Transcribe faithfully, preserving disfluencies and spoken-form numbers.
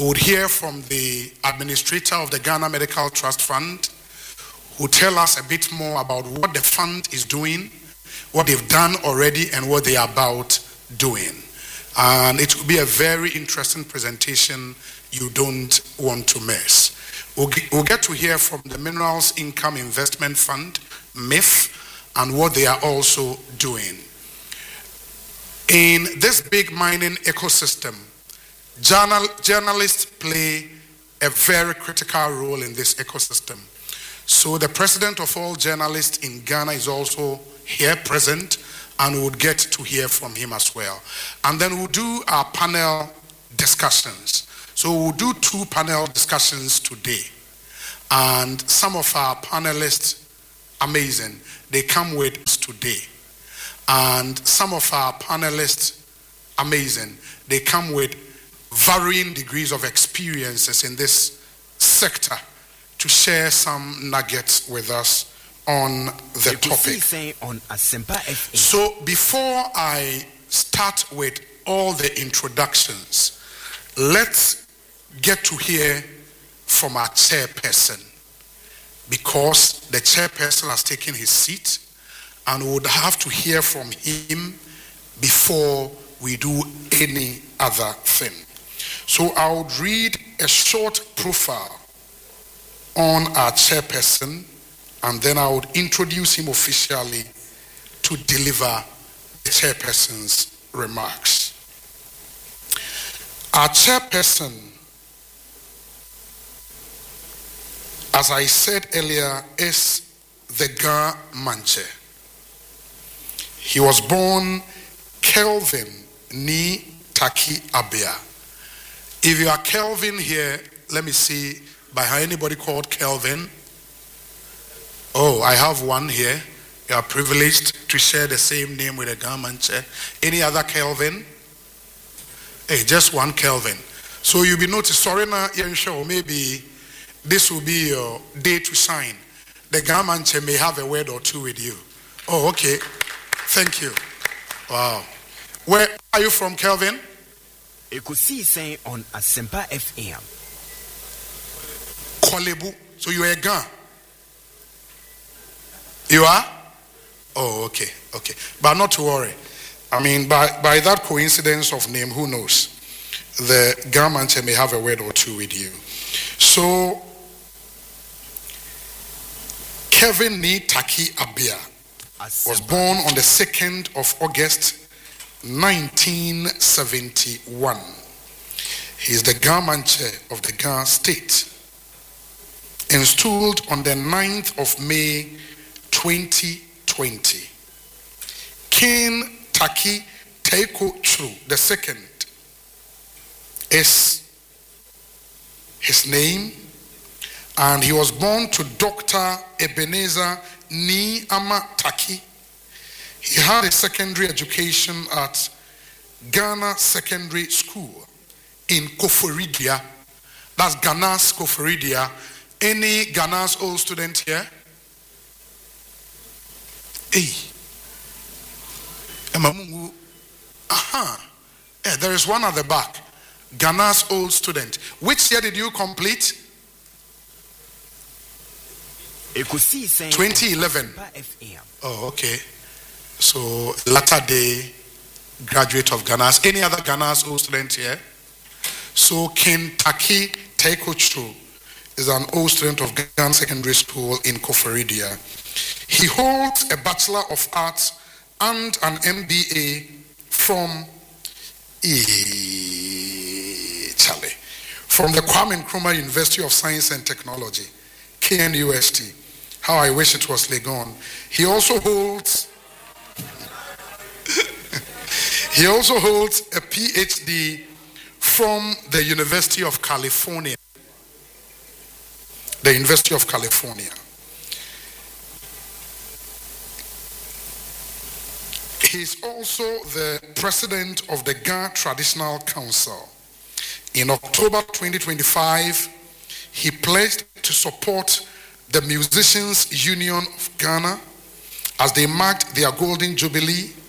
We would hear from the administrator of the Ghana Medical Trust Fund, who tell us a bit more about what the fund is doing, what they've done already, and what they are about doing. And it will be a very interesting presentation you don't want to miss. We'll get, we'll get to hear from the Minerals Income Investment Fund, M I F, and what they are also doing. In this big mining ecosystem, journal, journalists play a very critical role in this ecosystem. So the president of all journalists in Ghana is also here present, and we'll get to hear from him as well. And then we'll do our panel discussions. So we'll do two panel discussions today. And some of our panelists, amazing, they come with us today. And some of our panelists, amazing, they come with varying degrees of experiences in this sector to share some nuggets with us on the topic. On so before I start with all the introductions, let's get to hear from our chairperson, because the chairperson has taken his seat, and we would have to hear from him before we do any other thing. So I would read a short profile on our chairperson, and then I would introduce him officially to deliver the chairperson's remarks. Our chairperson, as I said earlier, is the Ga Manche. He was born Kelvin Ni Taki Abia. If you are Kelvin here, let me see, by anybody called Kelvin? Oh, I have one here. You are privileged to share the same name with a Ga Manche. Any other Kelvin? Hey, just one Kelvin. So you'll be noticed, sorry na show, maybe this will be your day to shine. The Ga Manche may have a word or two with you. Oh, okay. Thank you. Wow. Where are you from, Kelvin? Ekusi saying on Asempa F M. Kolebu. So you are a Ga? You are? Oh, okay, okay. But not to worry. I mean, by, by that coincidence of name, who knows? The Ga Manche may have a word or two with you. So, Kevin Ni Taki Abia was born on the second of August, nineteen seventy-one. He is the Ga Manche of the Ga State. Installed on the ninth of May, twenty twenty. King Taki Teiko Chru the second is his name, and he was born to Doctor Ebenezer Ni Ama Taki. He had a secondary education at Ghana Secondary School in Koforidia. That's Ghana's Koforidia. Any Ghana's old student here? Hey. Aha. Yeah, there is one at the back. Ghana's old student. Which year did you complete? twenty eleven. Oh, okay. So, latter day graduate of Ghana's. Any other Ghana's old student here? So, King Taki Teikochu is an old student of Ghana Secondary School in Koforidia. He holds a Bachelor of Arts and an M B A from e, Charlie, from the Kwame Nkrumah University of Science and Technology, K N U S T. How I wish it was Legon. He also holds he also holds a P H D from the University of California. The University of California. He is also the president of the Ga Traditional Council. In October twenty twenty-five, he pledged to support the Musicians Union of Ghana as they marked their Golden Jubilee